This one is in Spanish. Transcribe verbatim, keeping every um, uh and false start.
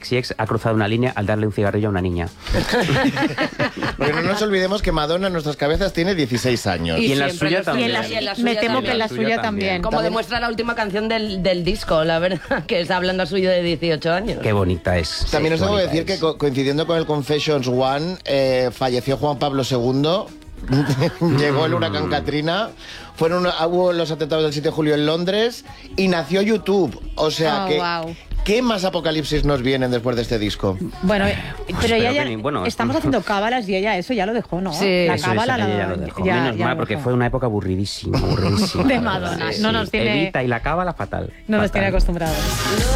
sexy ex ha cruzado una línea al darle un cigarrillo a una niña. Porque no nos olvidemos que Madonna en nuestras cabezas tiene dieciséis años. Y, y en la suya lo- también. y en la- y en la Me suya temo también. que en la suya también. Como demuestra la última canción del, del disco, la verdad, que está hablando a suyo de dieciocho años. Qué bonita es. También os Qué tengo que bonita decir que es. co- coincidiendo con el Confessions One, eh, falleció Juan Pablo segundo, llegó el huracán Katrina, fueron hubo los atentados del siete de julio en Londres y nació YouTube. O sea Oh, que... wow. ¿Qué más apocalipsis nos vienen después de este disco? Bueno, pero espero ella ya, que ni- bueno, estamos haciendo cábalas y ella eso ya lo dejó, ¿no? Sí. La Eso Eso es, cábala ella la ya lo dejó. ya- Menos ya mal, lo porque dejó. fue una época aburridísima, aburridísima. De Madonna. Sí, No sí. nos tiene- Evita y la cábala fatal. No nos fatal. tiene acostumbrados.